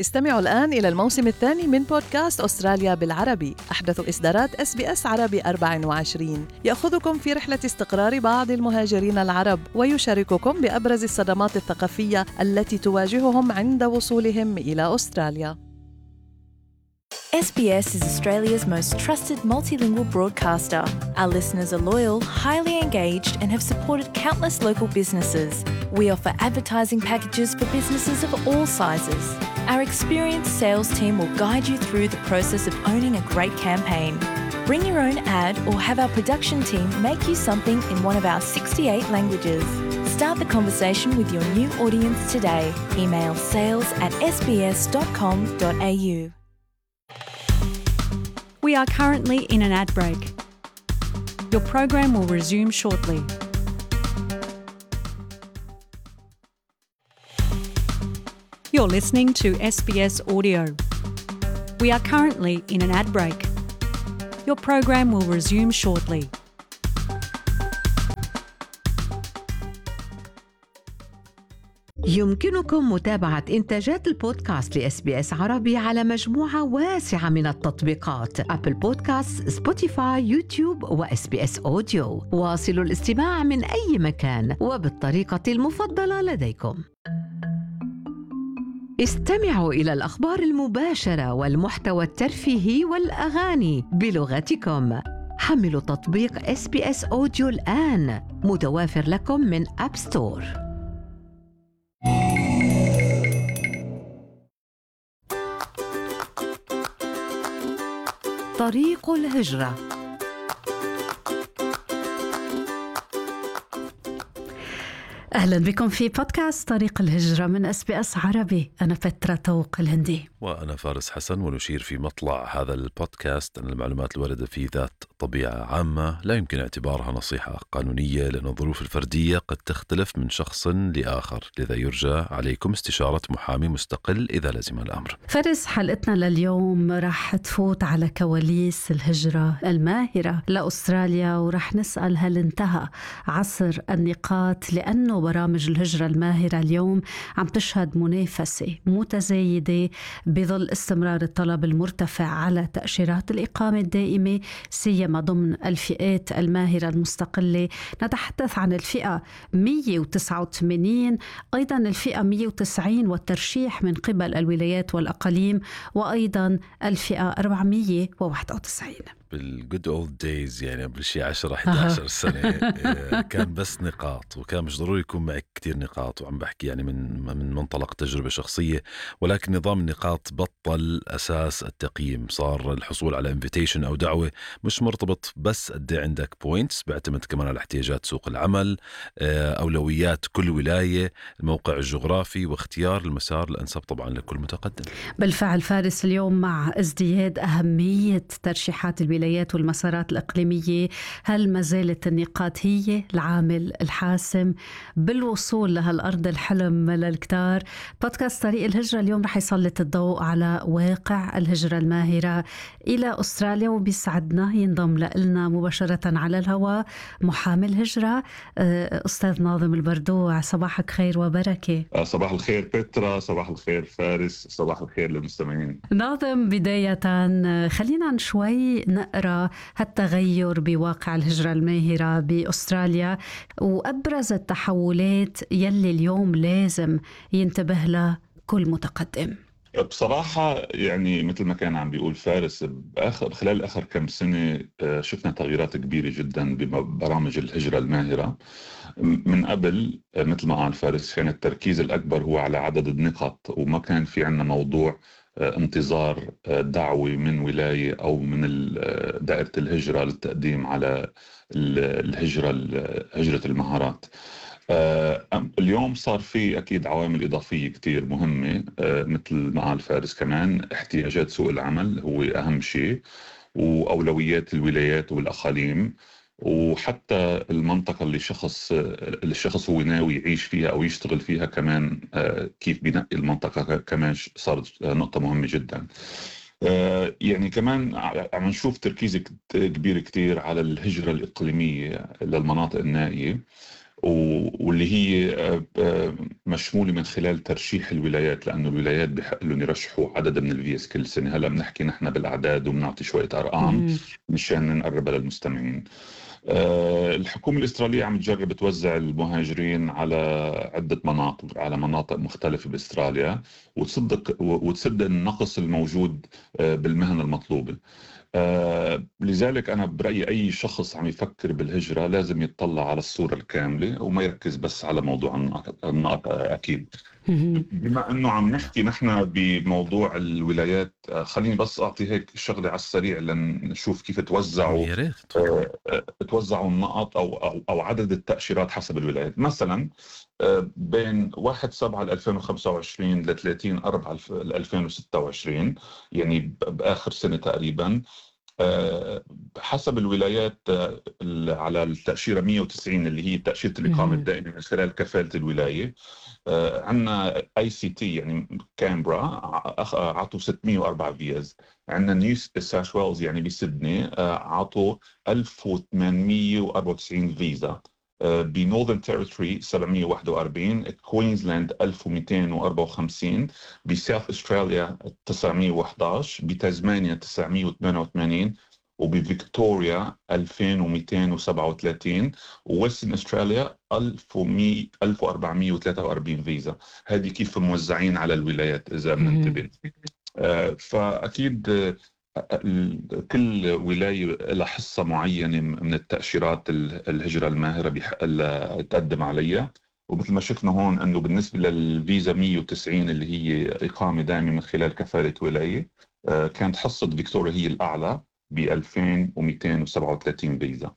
استمعوا الآن إلى الموسم الثاني من بودكاست أستراليا بالعربي، أحدث إصدارات SBS عربي 24، يأخذكم في رحلة استقرار بعض المهاجرين العرب ويشارككم بأبرز الصدمات الثقافية التي تواجههم عند وصولهم إلى أستراليا. SBS is Australia's most trusted multilingual broadcaster. Our listeners are loyal, highly engaged, and have supported countless local businesses. We offer advertising packages for businesses of all sizes. Our experienced sales team will guide you through the process of owning a great campaign. Bring your own ad or have our production team make you something in one of our 68 languages. Start the conversation with your new audience today. Email sales@sbs.com.au. We are currently in an ad break. Your program will resume shortly. You're listening to SBS Audio. We are currently in an ad break. Your program will resume shortly. يمكنكم متابعة إنتاجات البودكاست لإس عربي على مجموعة واسعة من التطبيقات: أبل بودكاست، سبوتيفاي، يوتيوب وإس أوديو. واصلوا الاستماع من أي مكان وبالطريقة المفضلة لديكم. استمعوا إلى الأخبار المباشرة والمحتوى الترفيهي والأغاني بلغتكم. حملوا تطبيق SBS أوديو الآن، متوافر لكم من أب ستور. طريق الهجرة. أهلا بكم في بودكاست طريق الهجرة من SBS عربي. أنا بترا توق الهندي وأنا فارس حسن. ونشير في مطلع هذا البودكاست أن المعلومات الواردة فيه ذات طبيعة عامة، لا يمكن اعتبارها نصيحة قانونية، لأن الظروف الفردية قد تختلف من شخص لآخر، لذا يرجى عليكم استشارة محامي مستقل إذا لزم الأمر. فارس، حلقتنا لليوم راح تفوت على كواليس الهجرة الماهرة لأستراليا، وراح نسأل هل انتهى عصر النقاط، لأنه برامج الهجرة الماهرة اليوم عم تشهد منافسة متزايدة بظل استمرار الطلب المرتفع على تأشيرات الإقامة الدائمة، سيما ضمن الفئات الماهرة المستقلة. نتحدث عن الفئة 189، أيضا الفئة 190 والترشيح من قبل الولايات والأقاليم، وأيضا الفئة 491. بالجود اولد دايز، يعني قبل شيء 10-11 سنة كان بس نقاط، وكان مش ضروري يكون معك كتير نقاط، وعم بحكي يعني من منطلق تجربة شخصية. ولكن نظام النقاط بطل أساس التقييم، صار الحصول على انفيتيشن أو دعوة مش مرتبط بس قد عندك بوينتس، بيعتمد كمان على احتياجات سوق العمل، أولويات كل ولاية، الموقع الجغرافي، واختيار المسار الأنسب طبعا لكل متقدم. بالفعل فارس، اليوم مع ازدياد أهمية ترشيحات الولايات والمسارات الإقليمية، هل ما زالت النقاط هي العامل الحاسم بالوصول لهالأرض الحلم للكتار؟ بودكاست طريق الهجرة اليوم رح يسلط الضوء على واقع الهجرة الماهرة إلى أستراليا، وبيسعدنا ينضم لنا مباشرة على الهواء محامي الهجرة أستاذ ناظم البردوع. صباحك خير وبركة. صباح الخير بترا، صباح الخير فارس، صباح الخير للمستمعين. ناظم، بداية خلينا شوي نقرأ هالتغير بواقع الهجرة الماهرة بأستراليا، وأبرز التحولات يلي اليوم لازم ينتبه لها كل متقدم. بصراحة يعني مثل ما كان عم بيقول فارس، خلال آخر كم سنة شفنا تغييرات كبيرة جدا ببرامج الهجرة الماهرة. من قبل مثل ما قال فارس كان التركيز الأكبر هو على عدد النقط، وما كان في عنا موضوع انتظار دعوة من ولاية أو من دائرة الهجرة للتقديم على هجرة المهارات. اليوم صار في أكيد عوامل إضافية كتير مهمة، مثل ما قال فارس كمان احتياجات سوق العمل هو أهم شيء، وأولويات الولايات والأقاليم، وحتى المنطقة اللي الشخص هو ناوي يعيش فيها أو يشتغل فيها كمان، كيف بينقي المنطقة كمان صارت نقطة مهمة جدا. يعني كمان عم نشوف تركيز كبير كتير على الهجرة الإقليمية للمناطق النائية، واللي هي مشمولة من خلال ترشيح الولايات، لأنه الولايات بحق لهم يرشحوا عدد من الفيز كل سنة. هلا بنحكي نحن بالأعداد وبنعطي شوية أرقام مشان نقربها للمستمعين. الحكومة الإسترالية عم تجرب توزع المهاجرين على عدة مناطق، على مناطق مختلفة بإستراليا، وتصدق النقص الموجود بالمهن المطلوبة. لذلك أنا برأيي أي شخص عم يفكر بالهجرة لازم يتطلع على الصورة الكاملة وما يركز بس على موضوع النقط أكيد. بما أنه عم نحكي نحن بموضوع الولايات، خليني بس أعطي هيك شغلة على السريع لنشوف كيف توزعوا النقط أو عدد التأشيرات حسب الولايات. مثلا بين 1/7/2025 ل 30/4/2026، يعني بآخر سنة تقريبا، حسب الولايات على التأشيرة 190 اللي هي تأشيرة الإقامة الدائمة من خلال كفالة الولاية، عندنا ICT يعني كامبرا عطوا 604 فيز. عندنا نيو ساوث ويلز يعني بسيدني عطوا 1894 فيزا. بنورثرن تيريتوري 741، كوينزلاند 1254، بساوث استراليا 911، بتازمانيا 988، وبفيكتوريا 2237، وويسترن استراليا 1443 فيزا. هذه كيف موزعين على الولايات إذا بننتبه. فأكيد كل ولاية لها حصة معينة من التأشيرات الهجرة الماهرة بحق تقدم عليها. ومثل ما شفنا هون أنه بالنسبة للفيزا 190 اللي هي إقامة دائمة من خلال كفالة ولاية، كانت حصة فيكتوريا هي الأعلى ب 2237 فيزا.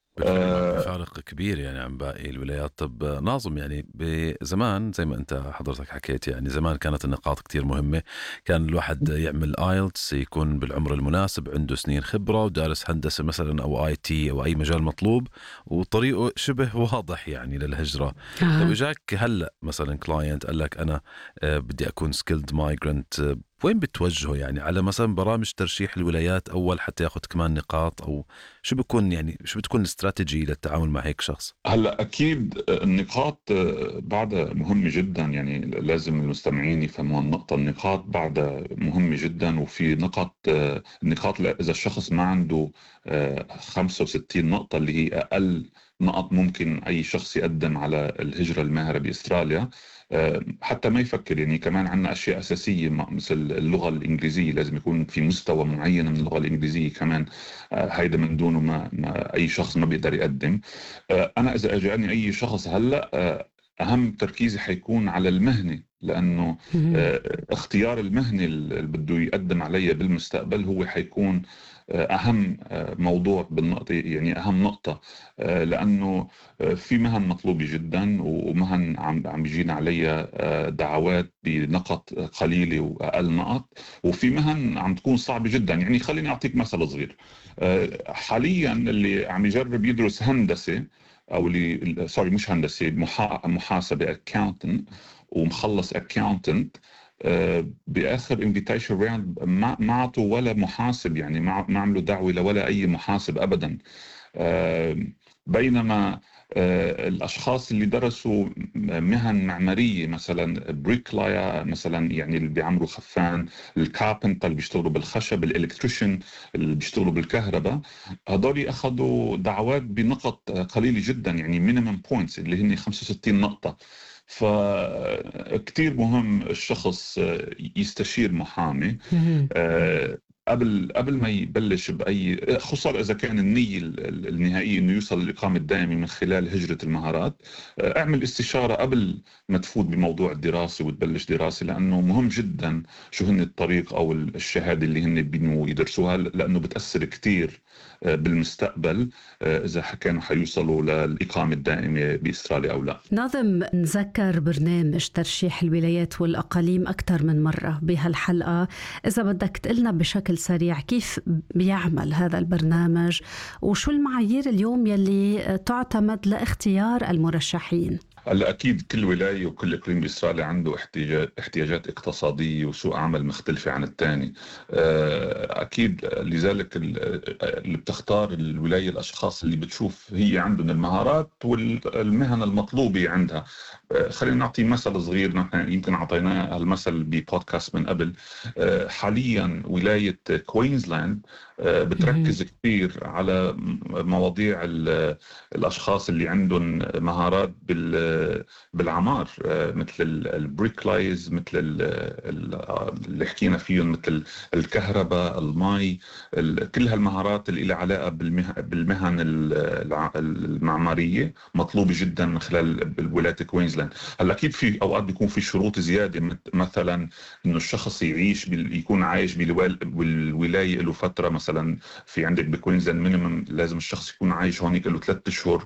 فارق كبير يعني عن باقي الولايات. طب ناظم، يعني بزمان زي ما انت حضرتك حكيت، يعني زمان كانت النقاط كتير مهمة. كان الواحد يعمل آيلتس، يكون بالعمر المناسب، عنده سنين خبرة ودارس هندسة مثلا أو IT أو أي مجال مطلوب، وطريقه شبه واضح يعني للهجرة. طب إجاك هلأ مثلا كلاينت قال لك أنا بدي أكون سكيلد مايجرانت، وين بتوجهه؟ يعني على مثلا برامج ترشيح الولايات أول حتى ياخد كمان نقاط، أو شو بتكون الاستراتيجي للتعامل مع هيك شخص؟ هلا أكيد النقاط بعدها مهمة جدا، يعني لازم المستمعين يفهموا النقطة. النقاط بعدها مهمة جدا، وفي نقاط إذا الشخص ما عنده 65 نقطة اللي هي أقل نقط ممكن أي شخص يقدم على الهجرة الماهرة بأستراليا، حتى ما يفكر. يعني كمان عندنا أشياء أساسية مثل اللغة الإنجليزية، لازم يكون في مستوى معين من اللغة الإنجليزية كمان. هيدا من دونه ما أي شخص ما بيقدر يقدم. أنا إذا أجاني أي شخص هلأ، أهم تركيزي حيكون على المهنة، لأنه اختيار المهنة اللي بده يقدم عليها بالمستقبل هو حيكون أهم موضوع بالنقطة، يعني أهم نقطة. لأنه في مهن مطلوبة جدا، ومهن عم بيجينا عليها دعوات بنقط قليلة وأقل نقط، وفي مهن عم تكون صعبة جدا. يعني خليني أعطيك مثل صغير. حاليا اللي عم يجرب يدرس هندسة، أو اللي مش هندسة، محاسبة accountant، ومخلص accountant، بآخر invitation round ما عطوا ولا محاسب، يعني ما عملوا دعوة لولا أي محاسب أبدا. بينما الأشخاص اللي درسوا مهن معمارية مثلا بريكلاير مثلا، يعني اللي بيعملوا خفان، الكاربنتر اللي بيشتغلوا بالخشب، الإلكتريشن اللي بيشتغلوا بالكهرباء، هذول أخذوا دعوات بنقط قليلة جدا، يعني minimum points اللي هن 65 نقطة. فكتير مهم الشخص يستشير محامي قبل ما يبلش بأي، خصوصا إذا كان النية النهائية إنه يوصل للإقامة الدائمة من خلال هجرة المهارات. اعمل استشارة قبل ما تفوت بموضوع الدراسة وتبلش دراسة، لأنه مهم جدا شو هن الطريق أو الشهادة اللي هن بينوا يدرسوها، لأنه بتأثر كتير بالمستقبل إذا كانوا حيوصلوا للإقامة الدائمة بإستراليا أو لا. ناظم، نذكر برنامج ترشيح الولايات والأقاليم أكثر من مرة بهالحلقة. إذا بدك تقلنا بشكل سريع كيف بيعمل هذا البرنامج، وشو المعايير اليوم يلي تعتمد لاختيار المرشحين؟ هلا اكيد كل ولايه وكل اقليم باسرائيل عنده احتياجات اقتصاديه وسوق عمل مختلفه عن الثاني. اكيد لذلك اللي بتختار الولايه الاشخاص اللي بتشوف هي عندهم المهارات والمهن المطلوبه عندها. خلينا نعطي مثل صغير، نحن يمكن اعطيناه المثل ببودكاست من قبل. حاليا ولايه كوينزلاند بتركز كثير على مواضيع الاشخاص اللي عندهم مهارات بالعمار، مثل البريكلايز، مثل اللي حكينا فيهم، مثل الكهرباء، الماء، كل هالمهارات اللي لها علاقة بالمهن المعمارية مطلوبة جدا من خلال ولاية كوينزلاند. هلا أكيد في أوقات بيكون في شروط زيادة، مثلا إنه الشخص يكون عايش بالولاية له فترة. مثلا في عندك بكوينزلاند مينيمم لازم الشخص يكون عايش هونيك له 3 أشهر.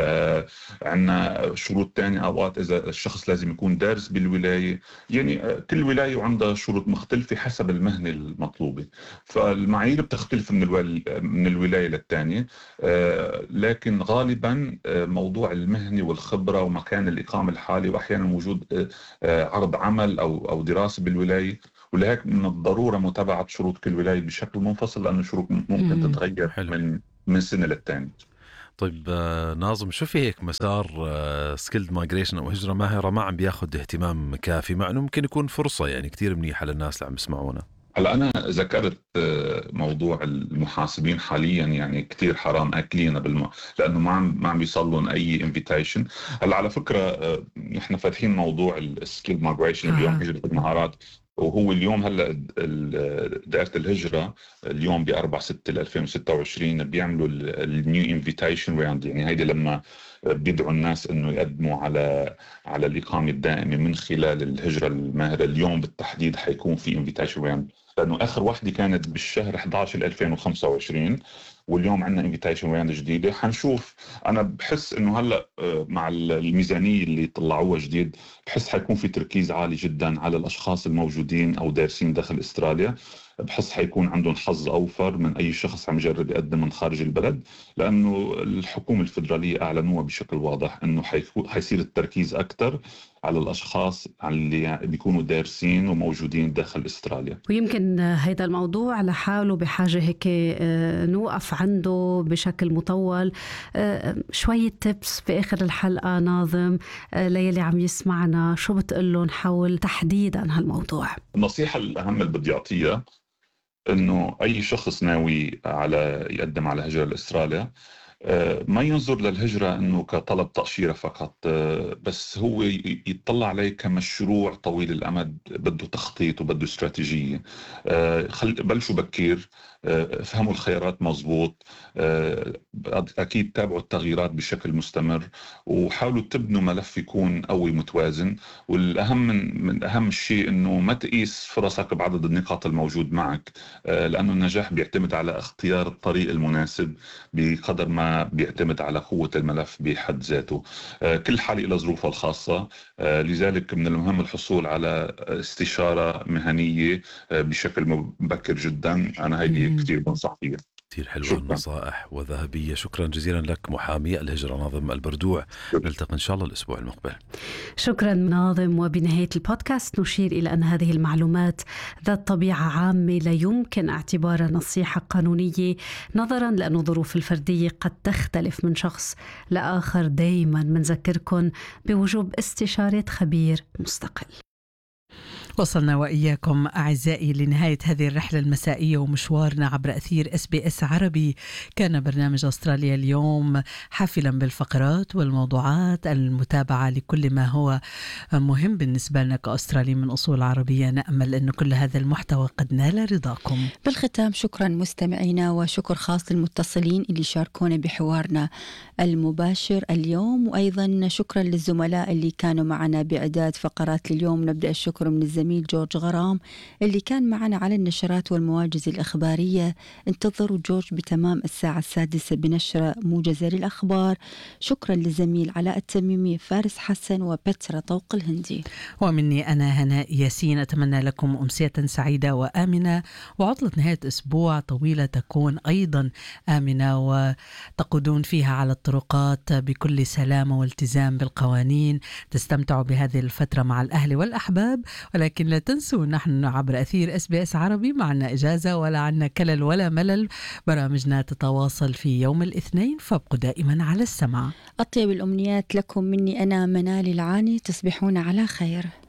عندنا شروط تانية، أوقات إذا الشخص لازم يكون دارس بالولاية. يعني كل ولاية وعندها شروط مختلفة حسب المهنة المطلوبة، فالمعايير بتختلف من الولاية للتانية. لكن غالبا موضوع المهنة والخبرة ومكان الإقامة الحالي، وأحيانا وجود عرض عمل أو دراسة بالولاية. ولهيك من الضرورة متابعة شروط كل ولاية بشكل منفصل، لأن الشروط ممكن تتغير من سنة للتانية. طيب ناظم، شو في هيك مسار سكيلد مايجريشن أو هجرة ماهرة ما عم بياخد اهتمام كافي، مع أنه ممكن يكون فرصة يعني كتير منيحة للناس اللي عم يسمعونا؟ هلا أنا ذكرت موضوع المحاسبين حاليا، يعني كتير حرام أكلين لأنه ما عم بيصلون أي انفيتيشن. هلا على فكرة إحنا فاتحين موضوع السكيل مايجريشن اليوم، هجرة المهارات. وهو اليوم هلا دائرة الهجرة اليوم ب4/6/2026 بيعملوا النيو انفيتيشن راوند. يعني هيدي لما بيدعوا الناس انه يقدموا على الإقامة الدائمة من خلال الهجرة الماهرة. اليوم بالتحديد حيكون في انفيتيشن راوند، لانه اخر وحده كانت بالشهر 11/2025، واليوم عندنا انفيتيشن راوند جديده. حنشوف. انا بحس انه هلا مع الميزانيه اللي طلعوها جديد، بحس حيكون في تركيز عالي جدا على الاشخاص الموجودين او دارسين داخل استراليا. بحس حيكون عندهم حظ اوفر من اي شخص عم يجرب يقدم من خارج البلد، لانه الحكومه الفدراليه اعلنوها بشكل واضح انه حيصير التركيز اكثر على الاشخاص اللي بيكونوا دارسين وموجودين داخل استراليا. ويمكن هذا الموضوع لحاله بحاجه هيك نوقف عنده بشكل مطول. شويه تيبس في اخر الحلقه ناظم ليلي عم يسمعنا، شو بتقول له نحاول تحديدا هالموضوع؟ النصيحه الاهم اللي بدي اعطيها انه اي شخص ناوي على يقدم على هجرة لاستراليا ما ينظر للهجرة انه كطلب تأشيرة فقط، بس هو يطلع عليه كمشروع طويل الامد، بده تخطيط وبده استراتيجية. بلشوا بكير، فهموا الخيارات مزبوط، اكيد تابعوا التغييرات بشكل مستمر، وحاولوا تبنوا ملف يكون قوي متوازن. والاهم من اهم الشيء انه ما تقيس فرصك بعدد النقاط الموجود معك، لانه النجاح بيعتمد على اختيار الطريق المناسب بقدر ما بيعتمد على قوة الملف بحد ذاته. كل حالة إلى ظروفها الخاصة، لذلك من المهم الحصول على استشارة مهنية بشكل مبكر جدا. أنا هيدي كتير بنصح فيها. كتير حلوة النصائح وذهبية. شكرا جزيلا لك محامي الهجرة ناظم البردوع. نلتقي إن شاء الله الأسبوع المقبل. شكرا ناظم. وبنهاية البودكاست نشير إلى أن هذه المعلومات ذات طبيعة عامة لا يمكن اعتبارها نصيحة قانونية، نظرا لأن الظروف الفردية قد تختلف من شخص لآخر. دايما منذكركم بوجوب استشارة خبير مستقل. وصلنا وإياكم أعزائي لنهاية هذه الرحلة المسائية ومشوارنا عبر أثير SBS عربي. كان برنامج أستراليا اليوم حافلا بالفقرات والموضوعات المتابعة لكل ما هو مهم بالنسبة لنا كأسترالي من أصول عربية. نأمل أن كل هذا المحتوى قد نال رضاكم. بالختام شكرا مستمعينا، وشكر خاص للمتصلين اللي شاركونا بحوارنا المباشر اليوم، وأيضا شكرا للزملاء اللي كانوا معنا بإعداد فقرات اليوم. نبدأ الشكر من الزميل الزميل جورج غرام اللي كان معنا على النشرات والمواجز الإخبارية. انتظروا جورج بتمام الساعة 6 بنشرة موجزة للأخبار. شكرا للزميل علاء التميمي، فارس حسن، وبترا طوق الهندي. ومني أنا هناء ياسين، أتمنى لكم أمسية سعيدة وآمنة، وعطلة نهاية أسبوع طويلة تكون أيضا آمنة، وتقودون فيها على الطرقات بكل سلامة والتزام بالقوانين. تستمتعوا بهذه الفترة مع الأهل والأحباب، ولكن لا تنسوا نحن عبر أثير SBS عربي معنا إجازة ولا عنا كلل ولا ملل. برامجنا تتواصل في يوم الاثنين، فابقوا دائما على السمع. أطيب الأمنيات لكم مني أنا منال العاني، تصبحون على خير.